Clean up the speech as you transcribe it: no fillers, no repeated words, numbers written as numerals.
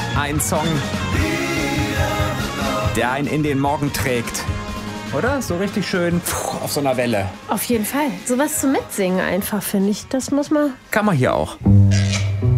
Ein Song, der einen in den Morgen trägt. Oder? So richtig schön auf so einer Welle. Auf jeden Fall. Sowas zum Mitsingen einfach, finde ich. Das muss man... Kann man hier auch.